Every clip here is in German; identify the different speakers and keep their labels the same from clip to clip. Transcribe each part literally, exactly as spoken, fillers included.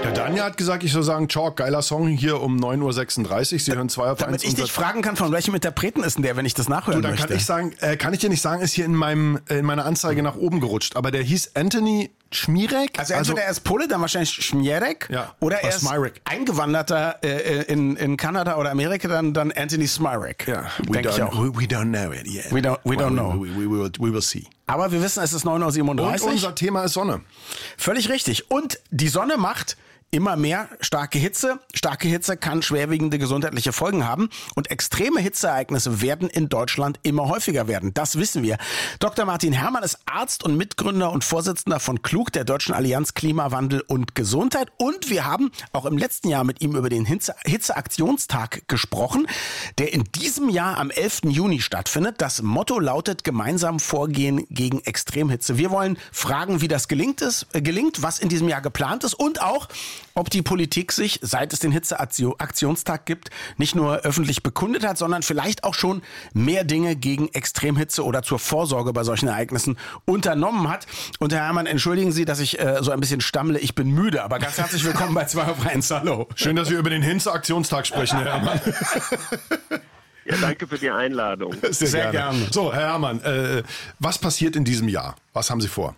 Speaker 1: Der Daniel hat gesagt, ich soll sagen, Chalk, geiler Song hier um neun Uhr sechsunddreißig. Sie hören zwei auf
Speaker 2: Damit ich dich fragen kann, von welchem Interpreten ist denn der, wenn ich das nachhören
Speaker 1: du, dann
Speaker 2: möchte?
Speaker 1: kann ich sagen, äh, kann ich dir nicht sagen, ist hier in meinem äh, in meiner Anzeige nach oben gerutscht. Aber der hieß Anthony Schmierek.
Speaker 2: Also entweder er ist Pole, dann wahrscheinlich Schmierek.
Speaker 1: Ja,
Speaker 2: oder
Speaker 1: oder
Speaker 2: er ist
Speaker 1: Smirek.
Speaker 2: Eingewanderter äh, in, in Kanada oder Amerika, dann, dann Anthony Smirek.
Speaker 1: Ja, we
Speaker 2: denke ich
Speaker 1: don't,
Speaker 2: auch.
Speaker 1: we, we don't know it yet.
Speaker 2: We don't, we don't know.
Speaker 1: We, we, we, will, we will see.
Speaker 2: Aber wir wissen, es ist neun Uhr
Speaker 1: Und
Speaker 2: siebenunddreißig.
Speaker 1: unser Thema ist Sonne.
Speaker 2: Völlig richtig. Und die Sonne macht immer mehr starke Hitze. Starke Hitze kann schwerwiegende gesundheitliche Folgen haben. Und extreme Hitzeereignisse werden in Deutschland immer häufiger werden. Das wissen wir. Doktor Martin Herrmann ist Arzt und Mitgründer und Vorsitzender von Klug, der Deutschen Allianz Klimawandel und Gesundheit. Und wir haben auch im letzten Jahr mit ihm über den Hitze- Hitzeaktionstag gesprochen, der in diesem Jahr am elften Juni stattfindet. Das Motto lautet: gemeinsam vorgehen gegen Extremhitze. Wir wollen fragen, wie das gelingt, ist, äh, gelingt, was in diesem Jahr geplant ist und auch, ob die Politik sich, seit es den Hitzeaktionstag gibt, nicht nur öffentlich bekundet hat, sondern vielleicht auch schon mehr Dinge gegen Extremhitze oder zur Vorsorge bei solchen Ereignissen unternommen hat. Und Herr Herrmann, entschuldigen Sie, dass ich äh, so ein bisschen stammle. Ich bin müde, aber ganz herzlich willkommen bei zwei auf eins. Hallo.
Speaker 1: Schön, dass wir über den Hitzeaktionstag sprechen, Herr Herrmann.
Speaker 3: Ja, danke für die Einladung.
Speaker 1: Sehr,
Speaker 2: Sehr
Speaker 1: gerne.
Speaker 2: gerne.
Speaker 1: So, Herr Herrmann, äh, was passiert in diesem Jahr? Was haben Sie vor?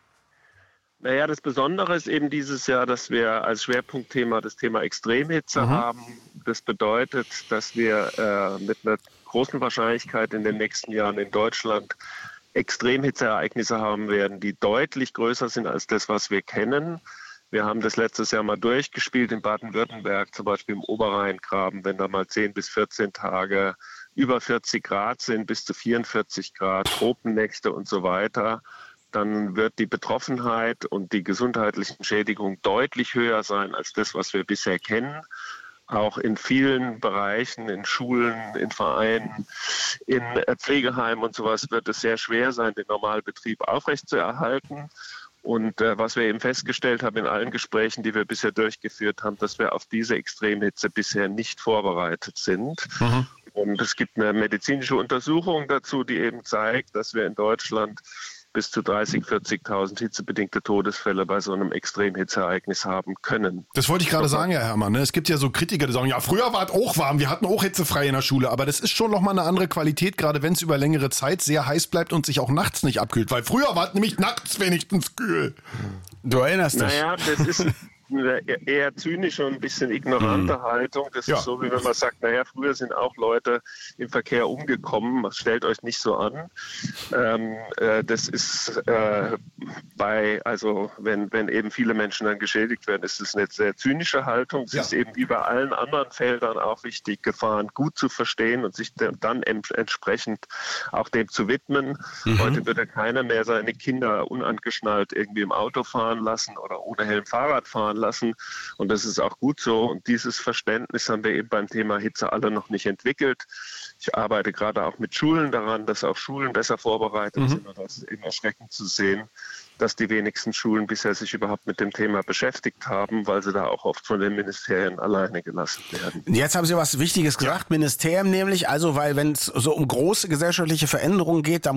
Speaker 3: Naja, das Besondere ist eben dieses Jahr, dass wir als Schwerpunktthema das Thema Extremhitze mhm. haben. Das bedeutet, dass wir äh, mit einer großen Wahrscheinlichkeit in den nächsten Jahren in Deutschland Extremhitzeereignisse haben werden, die deutlich größer sind als das, was wir kennen. Wir haben das letztes Jahr mal durchgespielt in Baden-Württemberg, zum Beispiel im Oberrheingraben, wenn da mal zehn bis vierzehn Tage über vierzig Grad sind, bis zu vierundvierzig Grad, Tropennächte und so weiter. Dann wird die Betroffenheit und die gesundheitlichen Schädigungen deutlich höher sein als das, was wir bisher kennen. Auch in vielen Bereichen, in Schulen, in Vereinen, in Pflegeheimen und sowas wird es sehr schwer sein, den Normalbetrieb aufrechtzuerhalten. Und äh, was wir eben festgestellt haben in allen Gesprächen, die wir bisher durchgeführt haben, dass wir auf diese Extremhitze bisher nicht vorbereitet sind. Mhm. Und es gibt eine medizinische Untersuchung dazu, die eben zeigt, dass wir in Deutschland bis zu dreißigtausend, vierzigtausend hitzebedingte Todesfälle bei so einem Extremhitzeereignis haben können.
Speaker 1: Das wollte ich gerade sagen, Herr Herrmann. Ne? Es gibt ja so Kritiker, die sagen, ja, früher war es auch warm, wir hatten auch hitzefrei in der Schule, aber das ist schon nochmal eine andere Qualität, gerade wenn es über längere Zeit sehr heiß bleibt und sich auch nachts nicht abkühlt, weil früher war es nämlich nachts wenigstens kühl.
Speaker 2: Du erinnerst dich.
Speaker 3: Naja, das ist eine eher zynische und ein bisschen ignorante mhm. Haltung. Das ja. ist so, wie wenn man sagt, naja, früher sind auch Leute im Verkehr umgekommen, stellt euch nicht so an. Ähm, äh, das ist äh, bei, also wenn, wenn eben viele Menschen dann geschädigt werden, ist es eine sehr zynische Haltung. Es ja. ist eben wie bei allen anderen Feldern auch wichtig, Gefahren gut zu verstehen und sich dann entsprechend auch dem zu widmen. Mhm. Heute würde keiner mehr seine Kinder unangeschnallt irgendwie im Auto fahren lassen oder ohne Helm Fahrrad fahren lassen. Und das ist auch gut so. Und dieses Verständnis haben wir eben beim Thema Hitze alle noch nicht entwickelt. Ich arbeite gerade auch mit Schulen daran, dass auch Schulen besser vorbereitet mhm. sind. Und das ist eben erschreckend zu sehen, dass die wenigsten Schulen bisher sich überhaupt mit dem Thema beschäftigt haben, weil sie da auch oft von den Ministerien alleine gelassen werden.
Speaker 2: Jetzt haben Sie was Wichtiges gesagt, Ministerien nämlich, also weil wenn es so um große gesellschaftliche Veränderungen geht, da